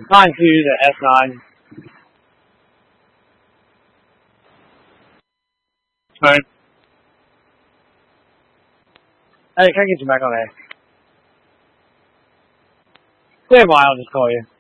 9-2 to S9. Right. Hey, can I get you back on there? Stay a while, I'll just call you.